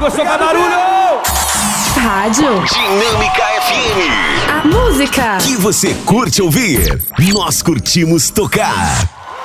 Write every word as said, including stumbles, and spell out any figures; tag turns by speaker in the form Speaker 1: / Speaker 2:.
Speaker 1: gostou, faz barulho!
Speaker 2: Rádio
Speaker 3: Dinâmica F M.
Speaker 2: A música
Speaker 3: Que você curte ouvir, nós curtimos tocar.